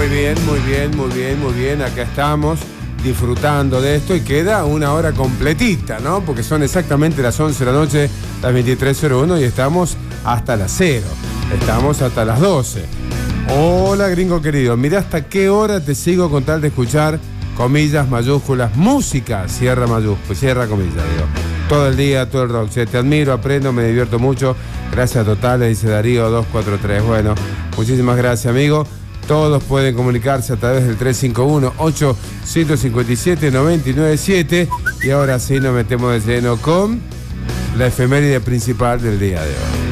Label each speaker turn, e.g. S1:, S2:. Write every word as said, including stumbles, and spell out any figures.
S1: Muy bien, muy bien, muy bien, muy bien. Acá estamos disfrutando de esto y queda una hora completita, ¿no? Porque son exactamente las once de la noche, las veintitrés cero uno y estamos hasta las cero. Estamos hasta las doce. Hola, gringo querido. Mirá hasta qué hora te sigo con tal de escuchar, comillas, mayúsculas, música, cierra mayúsculas, cierra comillas, digo. Todo el día, todo el rock. Che, te admiro, aprendo, me divierto mucho. Gracias totales, dice Darío dos cuatro tres. Bueno, muchísimas gracias, amigo. Todos pueden comunicarse a través del tres cinco uno, ocho cinco siete, nueve nueve siete. Y ahora sí nos metemos de lleno con la efeméride principal del día de hoy.